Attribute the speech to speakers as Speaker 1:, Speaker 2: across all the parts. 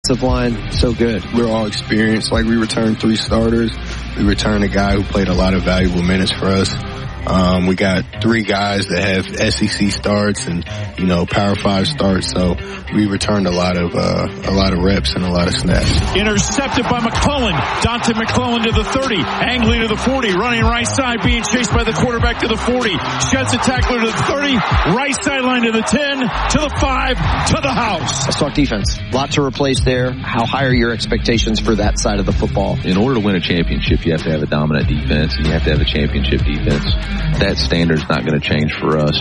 Speaker 1: offensive line so good?
Speaker 2: We're all experienced. Like, we returned 3 starters. We returned a guy who played a lot of valuable minutes for us. We got 3 guys that have SEC starts and, Power 5 starts. So we returned a lot of reps and a lot of snaps.
Speaker 3: Intercepted by McClellan. Dante McClellan to the 30. Angling to the 40. Running right side. Being chased by the quarterback to the 40. Sheds a tackler to the 30. Right sideline to the 10. To the 5. To the house.
Speaker 1: Let's talk defense. A lot to replace there. How high are your expectations for that side of the football?
Speaker 4: In order to win a championship, you have to have a dominant defense, and you have to have a championship defense. That standard's not going to change for us.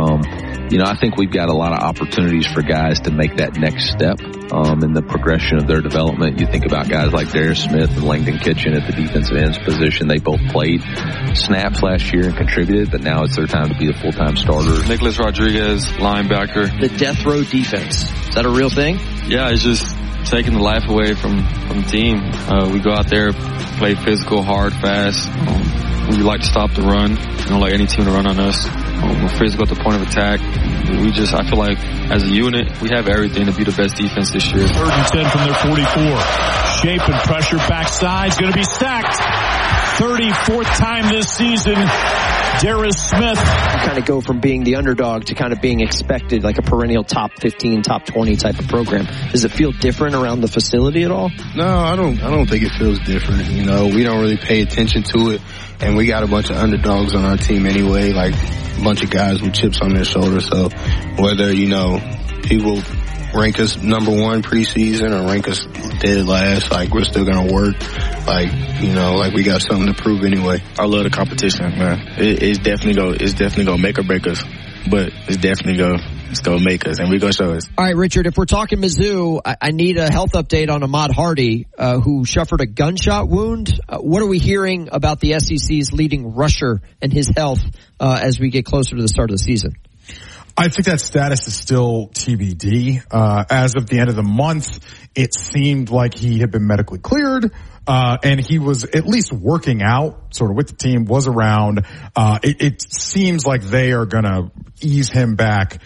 Speaker 4: I think we've got a lot of opportunities for guys to make that next step in the progression of their development. You think about guys like Darius Smith and Langdon Kitchen at the defensive ends position. They both played snaps last year and contributed, but now it's their time to be the full-time starter.
Speaker 5: Nicholas Rodriguez, linebacker.
Speaker 1: The death row defense. Is that a real thing?
Speaker 5: Yeah, it's just taking the life away from the team. We go out there, play physical, hard, fast. We like to stop the run. We don't like any team to run on us. We're physical at the point of attack. I feel like as a unit, we have everything to be the best defense this year.
Speaker 3: 3rd and 10 from their 44. Shape and pressure backside's going to be sacked. 34th time this season. Darius Smith.
Speaker 1: You kind of go from being the underdog to kind of being expected, like a perennial top 15, top 20 type of program. Does it feel different around the facility at all?
Speaker 2: No, I don't think it feels different. We don't really pay attention to it. And we got a bunch of underdogs on our team anyway, like a bunch of guys with chips on their shoulders. So whether, people rank us number 1 preseason or rank us dead last, like, we're still going to work. Like we got something to prove anyway.
Speaker 6: I love the competition, man. It's definitely gonna make or break us, but it's gonna make us, and we're gonna show us.
Speaker 1: All right, Richard, if we're talking Mizzou, I need a health update on Ahmad Hardy, who suffered a gunshot wound. What are we hearing about the SEC's leading rusher and his health as we get closer to the start of the season?
Speaker 7: I think that status is still TBD. As of the end of the month, it seemed like he had been medically cleared, and he was at least working out sort of with the team, was around. It seems like they are going to ease him back,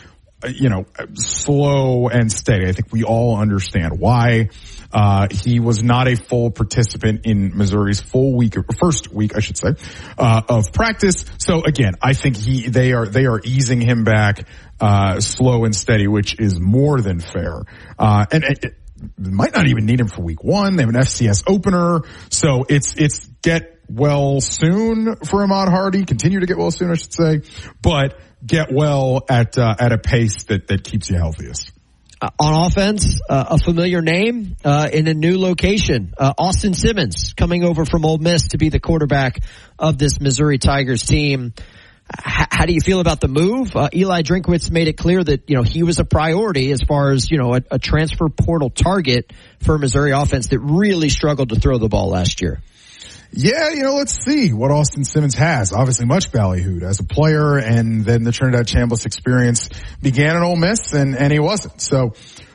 Speaker 7: slow and steady. I think we all understand why. He was not a full participant in Missouri's first week, I should say, of practice. So again, I think they are easing him back, slow and steady, which is more than fair. And it might not even need him for week 1. They have an FCS opener. So it's get well soon for Ahmad Hardy. Continue to get well soon, I should say, but get well at a pace that keeps you healthiest.
Speaker 1: On offense, a familiar name in a new location. Austin Simmons coming over from Ole Miss to be the quarterback of this Missouri Tigers team. How do you feel about the move? Eli Drinkwitz made it clear that, he was a priority as far as, a transfer portal target for Missouri offense that really struggled to throw the ball last year.
Speaker 7: Yeah, let's see what Austin Simmons has. Obviously much ballyhooed as a player, and then the Trinidad Chambliss experience began at Ole Miss, and he wasn't. So,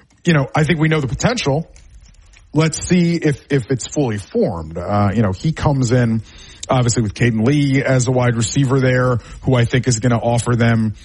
Speaker 7: I think we know the potential. Let's see if it's fully formed. He comes in obviously with Caden Lee as a wide receiver there, who I think is going to offer them,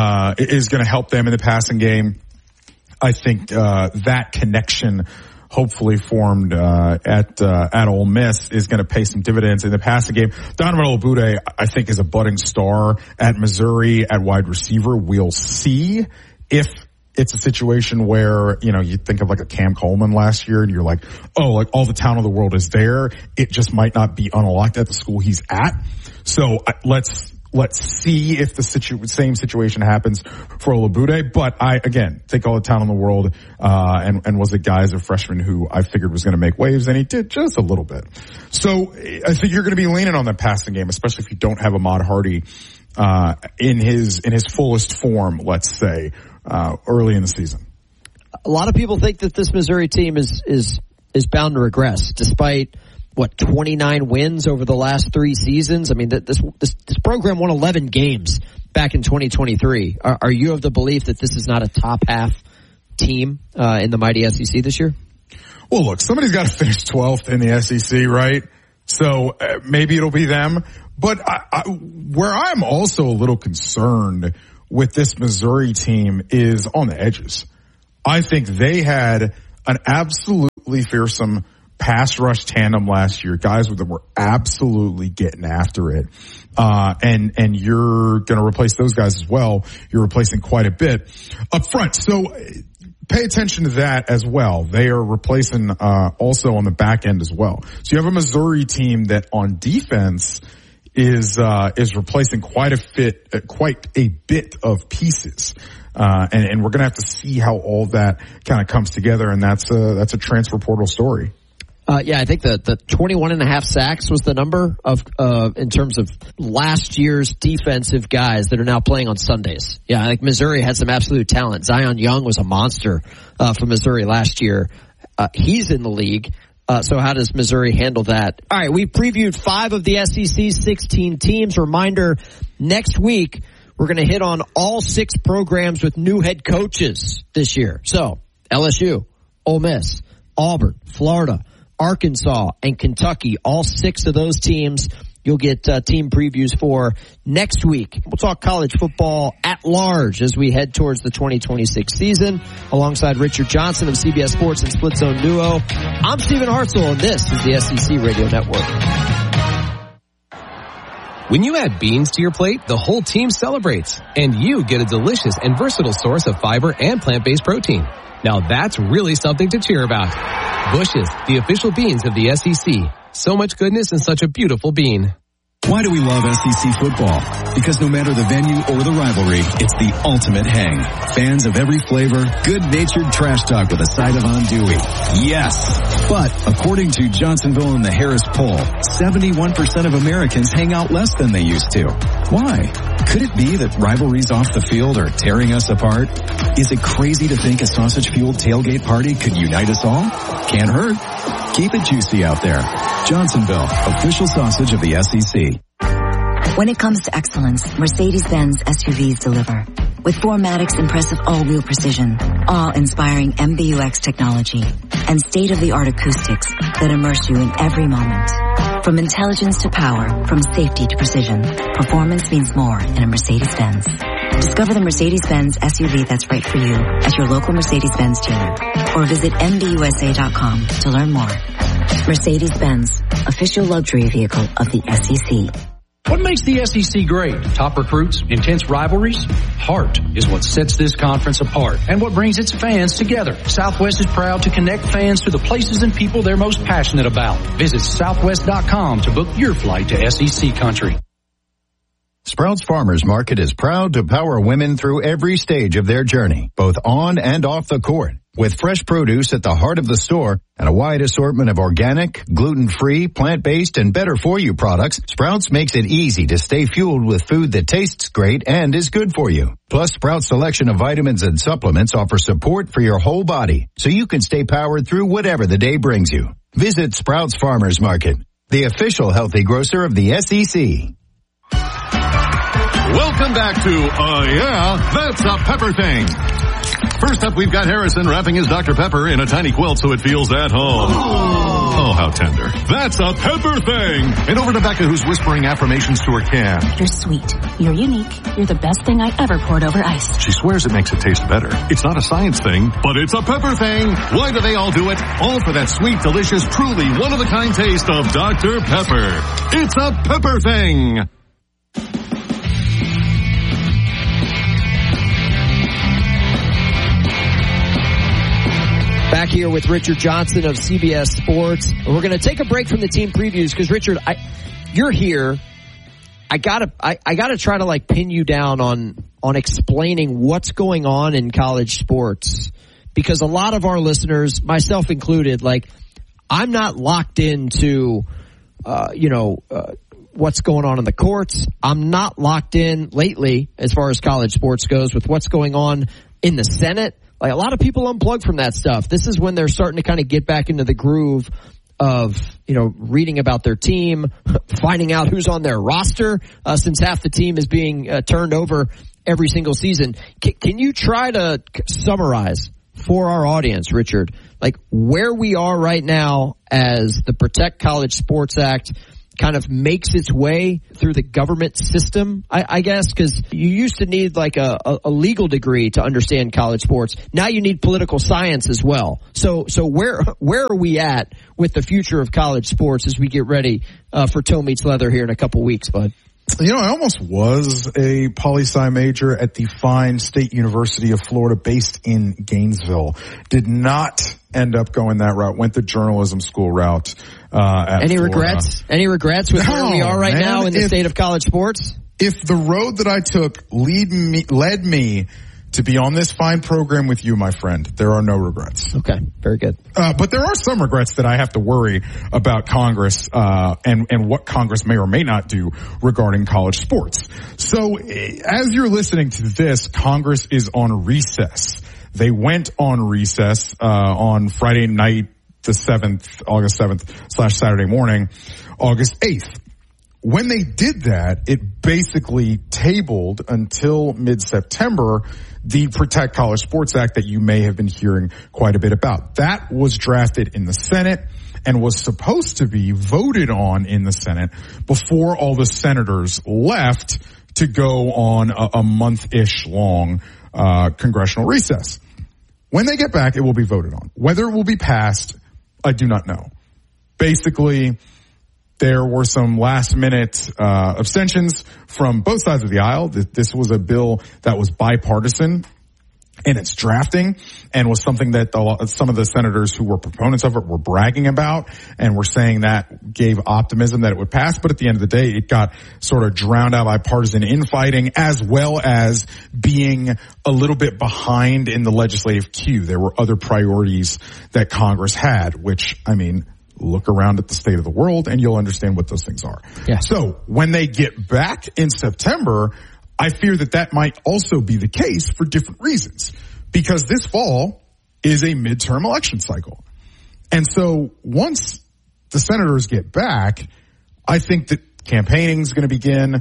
Speaker 7: is going to help them in the passing game. I think that connection hopefully formed at Ole Miss is going to pay some dividends in the passing game. Donovan Olabude, I think, is a budding star at Missouri at wide receiver. We'll see if it's a situation where, you think of like a Cam Coleman last year and you're like, oh, like all the talent of the world is there. It just might not be unlocked at the school he's at. So let's see if the same situation happens for Olabude. But I, again, think all the talent in the world, and was a guy as a freshman who I figured was going to make waves, and he did just a little bit. So I think you're going to be leaning on that passing game, especially if you don't have Ahmad Hardy, in his fullest form, let's say, early in the season.
Speaker 1: A lot of people think that this Missouri team is bound to regress despite 29 wins over the last 3 seasons. I mean, this program won 11 games back in 2023. Are you of the belief that this is not a top half team in the mighty SEC this year?
Speaker 7: Well, look, somebody's got to finish 12th in the SEC, right? So maybe it'll be them. But where I'm also a little concerned with this Missouri team is on the edges. I think they had an absolutely fearsome pass rush tandem last year, guys that were absolutely getting after it. And you're going to replace those guys as well. You're replacing quite a bit up front. So pay attention to that as well. They are replacing, also on the back end as well. So you have a Missouri team that on defense is replacing quite a bit of pieces. And we're going to have to see how all that kind of comes together. And that's a transfer portal story.
Speaker 1: I think the 21.5 sacks was the number of, in terms of last year's defensive guys that are now playing on Sundays. Yeah, I think Missouri had some absolute talent. Zion Young was a monster, for Missouri last year. He's in the league. So how does Missouri handle that? All right, we previewed 5 of the SEC's 16 teams. Reminder, next week, we're going to hit on all 6 programs with new head coaches this year. So, LSU, Ole Miss, Auburn, Florida, Arkansas, and Kentucky, all 6 of those teams you'll get team previews for next week. We'll talk college football at large as we head towards the 2026 season. Alongside Richard Johnson of CBS Sports and Split Zone Duo, I'm Stephen Hartzell, and this is the SEC Radio Network.
Speaker 8: When you add beans to your plate, the whole team celebrates, and you get a delicious and versatile source of fiber and plant-based protein. Now that's really something to cheer about. Bush's, the official beans of the SEC. So much goodness in such a beautiful bean.
Speaker 9: Why do we love SEC football? Because no matter the venue or the rivalry, it's the ultimate hang. Fans of every flavor, good-natured trash talk with a side of andouille. Yes! But according to Johnsonville and the Harris poll, 71% of Americans hang out less than they used to. Why? Could it be that rivalries off the field are tearing us apart? Is it crazy to think a sausage-fueled tailgate party could unite us all? Can't hurt. Keep it juicy out there. Johnsonville, official sausage of the SEC.
Speaker 10: When it comes to excellence, Mercedes-Benz SUVs deliver. With 4MATIC's impressive all-wheel precision, awe-inspiring MBUX technology, and state-of-the-art acoustics that immerse you in every moment. From intelligence to power, from safety to precision, performance means more in a Mercedes-Benz. Discover the Mercedes-Benz SUV that's right for you at your local Mercedes-Benz dealer, or visit MBUSA.com to learn more. Mercedes-Benz, official luxury vehicle of the SEC.
Speaker 11: What makes the SEC great? Top recruits, intense rivalries? Heart is what sets this conference apart and what brings its fans together. Southwest is proud to connect fans to the places and people they're most passionate about. Visit Southwest.com to book your flight to SEC country.
Speaker 12: Sprouts Farmers Market is proud to power women through every stage of their journey, both on and off the court. With fresh produce at the heart of the store and a wide assortment of organic, gluten-free, plant-based, and better-for-you products, Sprouts makes it easy to stay fueled with food that tastes great and is good for you. Plus, Sprouts' selection of vitamins and supplements offer support for your whole body, so you can stay powered through whatever the day brings you. Visit Sprouts Farmers Market, the official healthy grocer of the SEC.
Speaker 13: Welcome back to, yeah, that's a Pepper Thing. First up, we've got Harrison wrapping his Dr. Pepper in a tiny quilt so it feels at home. Oh, how tender. That's a Pepper Thing. And over to Becca, who's whispering affirmations to her can.
Speaker 14: You're sweet. You're unique. You're the best thing I ever poured over ice.
Speaker 13: She swears it makes it taste better. It's not a science thing, but it's a Pepper Thing. Why do they all do it? All for that sweet, delicious, truly one-of-a-kind taste of Dr. Pepper. It's a Pepper Thing.
Speaker 1: Back here with Richard Johnson of CBS Sports. We're going to take a break from the team previews because Richard, you're here. I gotta try to like pin you down on explaining what's going on in college sports, because a lot of our listeners, myself included, like I'm not locked into, what's going on in the courts. I'm not locked in lately as far as college sports goes with what's going on in the Senate. Like a lot of people unplug from that stuff. This is when they're starting to kind of get back into the groove of, reading about their team, finding out who's on their roster, since half the team is being turned over every single season. Can you try to summarize for our audience, Richard, like where we are right now as the Protect College Sports Act kind of makes its way through the government system, I guess, because you used to need like a legal degree to understand college sports. Now you need political science as well. So where are we at with the future of college sports as we get ready for Toe Meets Leather here in a couple weeks, bud?
Speaker 7: You know, I almost was a poli-sci major at the fine State University of Florida based in Gainesville. Did not end up going that route. Went the journalism school route.
Speaker 1: Any
Speaker 7: Florida.
Speaker 1: regrets? Any regrets with where we are right now in the state of college sports?
Speaker 7: If the road that I took led me to be on this fine program with you, my friend, there are no regrets.
Speaker 1: Okay, very good.
Speaker 7: But there are some regrets that I have to worry about Congress, and what Congress may or may not do regarding college sports. So as you're listening to this, Congress is on recess. They went on recess, on Friday night, the 7th, August 7th / Saturday morning, August 8th. When they did that, it basically tabled until mid-September the Protect College Sports Act that you may have been hearing quite a bit about. That was drafted in the Senate and was supposed to be voted on in the Senate before all the senators left to go on a month-ish long congressional recess. When they get back, it will be voted on. Whether it will be passed, I do not know. Basically, there were some last-minute abstentions from both sides of the aisle. This was a bill that was bipartisan in its drafting and was something that some of the senators who were proponents of it were bragging about and were saying that gave optimism that it would pass. But at the end of the day, it got sort of drowned out by partisan infighting as well as being a little bit behind in the legislative queue. There were other priorities that Congress had, which, I mean, look around at the state of the world and you'll understand what those things are.
Speaker 1: Yeah.
Speaker 7: So when they get back in September, I fear that might also be the case for different reasons, because this fall is a midterm election cycle. And so once the senators get back, I think that campaigning is going to begin,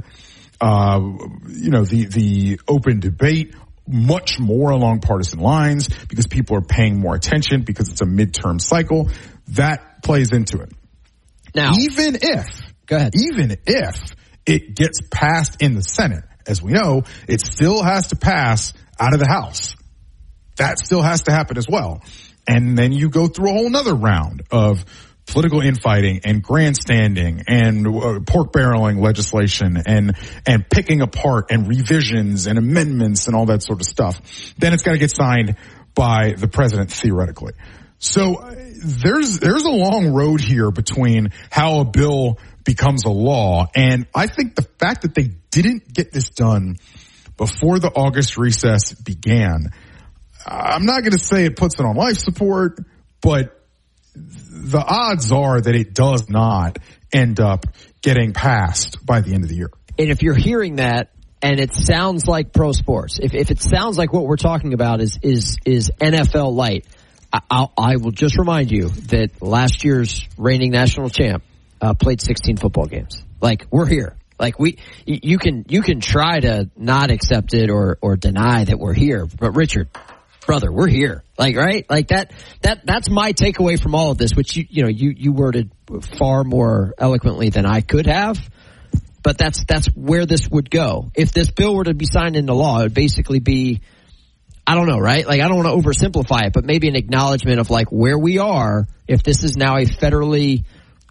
Speaker 7: the open debate much more along partisan lines because people are paying more attention because it's a midterm cycle. That plays into it.
Speaker 1: Now,
Speaker 7: even if it gets passed in the Senate, as we know, it still has to pass out of the House. That still has to happen as well. And then you go through a whole nother round of political infighting and grandstanding and pork barreling legislation and picking apart and revisions and amendments and all that sort of stuff. Then it's got to get signed by the president theoretically. So there's a long road here between how a bill becomes a law. And I think the fact that they didn't get this done before the August recess began, I'm not going to say it puts it on life support, but the odds are that it does not end up getting passed by the end of the year.
Speaker 1: And if you're hearing that and it sounds like pro sports, if it sounds like what we're talking about is NFL light, I will just remind you that last year's reigning national champ played 16 football games. Like, we're here. Like, you can try to not accept it or deny that we're here, but Richard, brother, we're here. Like, right? Like that's my takeaway from all of this, which you worded far more eloquently than I could have. But that's where this would go. If this bill were to be signed into law, it would basically be, I don't know, right? Like, I don't want to oversimplify it, but maybe an acknowledgement of like where we are. If this is now a federally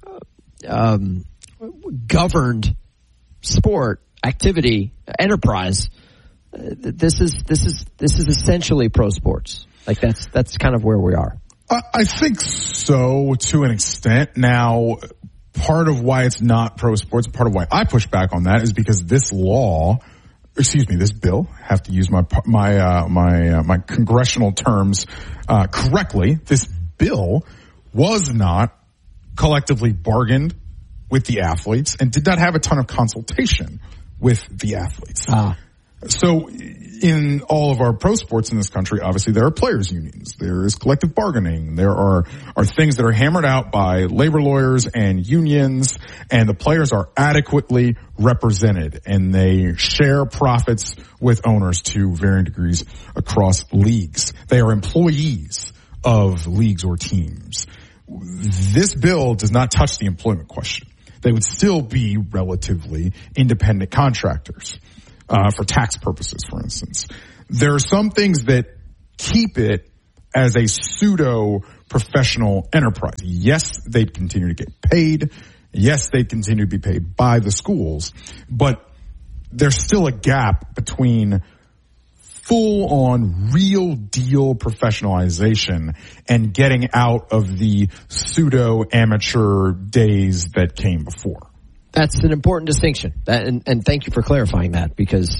Speaker 1: governed sport, activity, enterprise, this is essentially pro sports. Like that's kind of where we are.
Speaker 7: I think so, to an extent. Now, part of why it's not pro sports, part of why I push back on that is because this bill, have to use my congressional terms correctly. This bill was not collectively bargained with the athletes and did not have a ton of consultation with the athletes. So in all of our pro sports in this country, obviously there are players unions. There is collective bargaining. There are things that are hammered out by labor lawyers and unions, and the players are adequately represented, and they share profits with owners to varying degrees across leagues. They are employees of leagues or teams. This bill does not touch the employment question. they would still be relatively independent contractors, for tax purposes, for instance. There are some things that keep it as a pseudo professional enterprise. Yes, they'd continue to get paid. Yes, they'd continue to be paid by the schools, but there's still a gap between full-on, real-deal professionalization and getting out of the pseudo-amateur days that came before.
Speaker 1: That's an important distinction, and thank you for clarifying that, because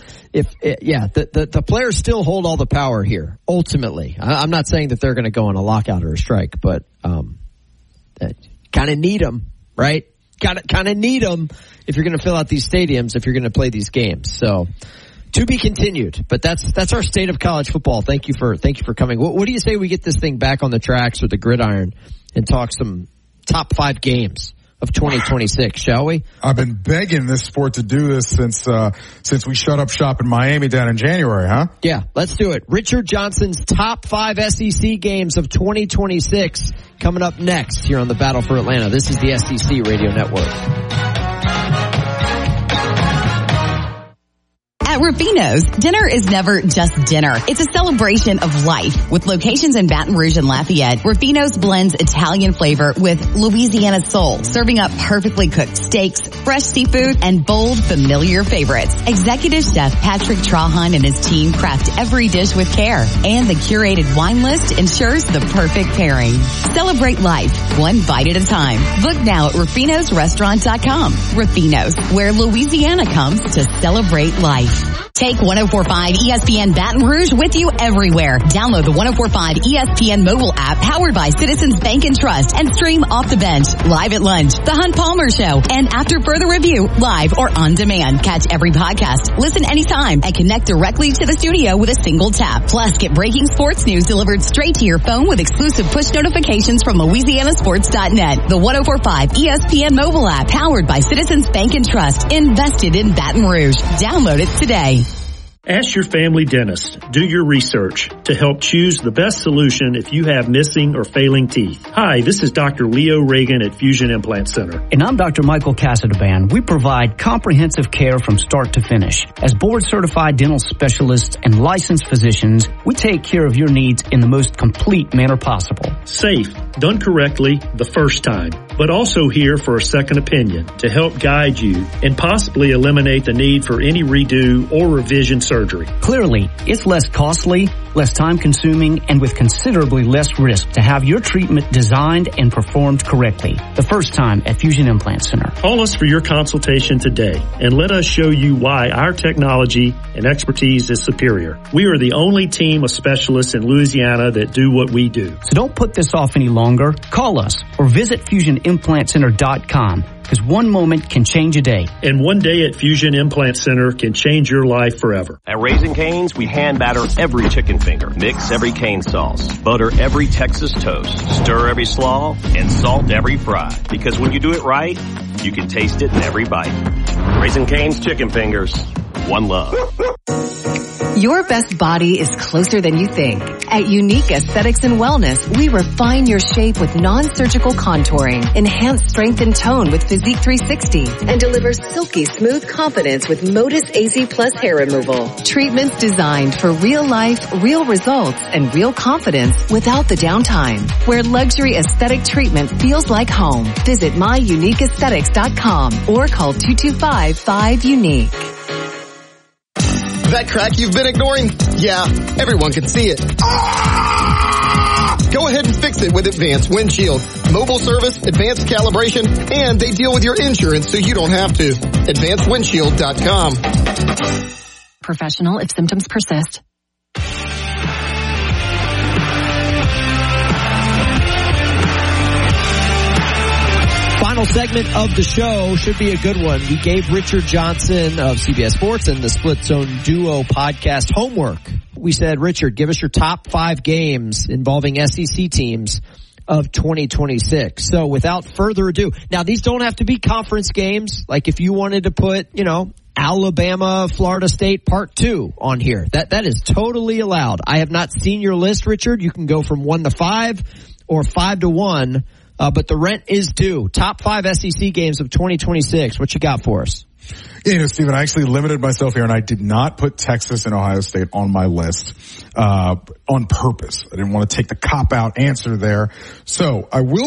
Speaker 1: the players still hold all the power here. Ultimately, I'm not saying that they're going to go on a lockout or a strike, but kind of need them, right? Kind of need them if you're going to fill out these stadiums, if you're going to play these games. So, to be continued. But that's our state of college football. Thank you for coming. What do you say we get this thing back on the tracks or the gridiron and talk some top 5 games of 2026, shall we?
Speaker 7: I've been begging this sport to do this since we shut up shop in Miami down in January, huh?
Speaker 1: Yeah, let's do it. Richard Johnson's top 5 SEC games of 2026 coming up next here on the Battle for Atlanta. This is the SEC Radio Network.
Speaker 15: At Rufino's, dinner is never just dinner. It's a celebration of life. With locations in Baton Rouge and Lafayette, Rufino's blends Italian flavor with Louisiana soul, serving up perfectly cooked steaks, fresh seafood, and bold, familiar favorites. Executive Chef Patrick Trahan and his team craft every dish with care, and the curated wine list ensures the perfect pairing. Celebrate life, one bite at a time. Book now at Rufino'sRestaurant.com. Rufino's, where Louisiana comes to celebrate life. Take 104.5 ESPN Baton Rouge with you everywhere. Download the 104.5 ESPN mobile app powered by Citizens Bank and Trust and stream Off the Bench, Live at Lunch, The Hunt Palmer Show, and After Further Review, live or on demand. Catch every podcast, listen anytime, and connect directly to the studio with a single tap. Plus, get breaking sports news delivered straight to your phone with exclusive push notifications from LouisianaSports.net. The 104.5 ESPN mobile app powered by Citizens Bank and Trust, invested in Baton Rouge. Download it today.
Speaker 16: Ask your family dentist. Do your research to help choose the best solution if you have missing or failing teeth. Hi, this is Dr. Leo Reagan at Fusion Implant Center.
Speaker 17: And I'm Dr. Michael Casadaband. We provide comprehensive care from start to finish. As board-certified dental specialists and licensed physicians, we take care of your needs in the most complete manner possible.
Speaker 16: Safe, done correctly the first time, but also here for a second opinion to help guide you and possibly eliminate the need for any redo or revision surgery.
Speaker 17: Clearly, it's less costly, less time-consuming, and with considerably less risk to have your treatment designed and performed correctly. The first time at Fusion Implant Center.
Speaker 16: Call us for your consultation today and let us show you why our technology and expertise is superior. We are the only team of specialists in Louisiana that do what we do.
Speaker 17: So don't put this off any longer. Call us or visit FusionImplantCenter.com. Because one moment can change a day.
Speaker 16: And one day at Fusion Implant Center can change your life forever.
Speaker 18: At Raising Cane's, we hand batter every chicken finger, mix every cane sauce, butter every Texas toast, stir every slaw, and salt every fry. Because when you do it right, you can taste it in every bite. Raising Cane's chicken fingers. One love.
Speaker 19: Your best body is closer than you think. At Unique Aesthetics and Wellness, we refine your shape with non-surgical contouring, enhance strength and tone with Physique 360, and deliver silky smooth confidence with Modus AZ Plus hair removal. Treatments designed for real life, real results, and real confidence without the downtime. Where luxury aesthetic treatment feels like home. Visit myuniqueaesthetics.com or call 225-5UNIQUE.
Speaker 20: That crack you've been ignoring? Yeah, everyone can see it. Go ahead and fix it with Advanced Windshield. Mobile service, advanced calibration, and they deal with your insurance so you don't have to. AdvancedWindshield.com.
Speaker 14: Professional if symptoms persist.
Speaker 1: Final segment of the show should be a good one. We gave Richard Johnson of CBS Sports and the Split Zone Duo podcast homework. We said, Richard, give us your top 5 games involving SEC teams of 2026. So without further ado, now these don't have to be conference games. Like if you wanted to put, Alabama, Florida State Part 2 on here, that is totally allowed. I have not seen your list, Richard. You can go from 1 to 5 or 5 to 1. but the rent is due. Top 5 SEC games of 2026. What you got for us?
Speaker 7: Yeah, Stephen, I actually limited myself here, and I did not put Texas and Ohio State on my list on purpose. I didn't want to take the cop-out answer there. So I will